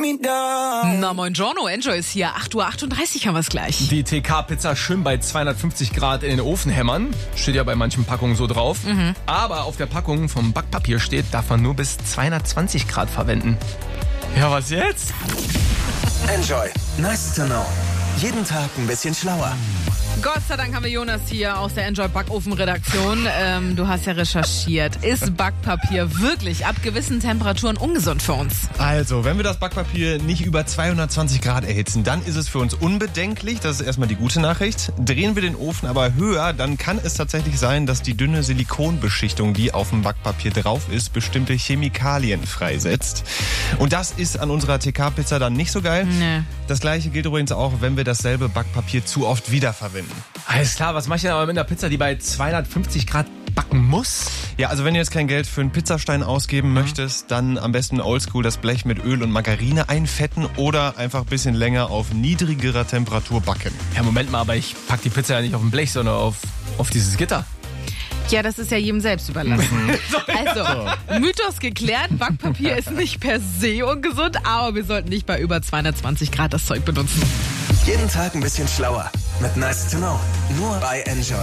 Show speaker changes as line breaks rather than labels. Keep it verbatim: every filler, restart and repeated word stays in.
Na moin Giorno, Enjoy ist hier. acht Uhr achtunddreißig haben wir es gleich.
Die T K-Pizza schön bei zweihundertfünfzig Grad in den Ofen hämmern. Steht ja bei manchen Packungen so drauf. Mhm. Aber auf der Packung vom Backpapier steht, darf man nur bis zweihundertzwanzig Grad verwenden. Ja, was jetzt?
Enjoy. Nice to know. Jeden Tag ein bisschen schlauer.
Gott sei Dank haben wir Jonas hier aus der Enjoy Backofen-Redaktion. Ähm, du hast ja recherchiert. Ist Backpapier wirklich ab gewissen Temperaturen ungesund für uns?
Also, wenn wir das Backpapier nicht über zweihundertzwanzig Grad erhitzen, dann ist es für uns unbedenklich. Das ist erstmal die gute Nachricht. Drehen wir den Ofen aber höher, dann kann es tatsächlich sein, dass die dünne Silikonbeschichtung, die auf dem Backpapier drauf ist, bestimmte Chemikalien freisetzt. Und das ist an unserer T K-Pizza dann nicht so geil.
Nee.
Das gleiche gilt übrigens auch, wenn wir dasselbe Backpapier zu oft wiederverwenden.
Alles klar, was mache ich denn aber mit einer Pizza, die bei zweihundertfünfzig Grad backen muss?
Ja, also wenn du jetzt kein Geld für einen Pizzastein ausgeben möchtest, dann am besten oldschool das Blech mit Öl und Margarine einfetten oder einfach ein bisschen länger auf niedrigerer Temperatur backen.
Ja, Moment mal, aber ich pack die Pizza ja nicht auf ein Blech, sondern auf, auf dieses Gitter.
Ja, das ist ja jedem selbst überlassen. Also, Mythos geklärt, Backpapier ist nicht per se ungesund, aber wir sollten nicht bei über zweihundertzwanzig Grad das Zeug benutzen.
Jeden Tag ein bisschen schlauer. Mit Nice to know. Nur bei Enjoy.